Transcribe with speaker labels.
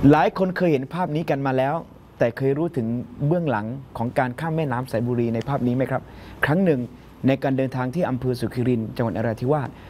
Speaker 1: หลายคนเคยเห็นภาพนี้กันมาแล้วแต่เคยรู้ถึงเบื้องหลังของการข้ามแม่น้ำสายบุรีในภาพนี้ไหมครับครั้งหนึ่งในการเดินทางที่อำเภอสุขิรินทร์จังหวัดนราธิวาส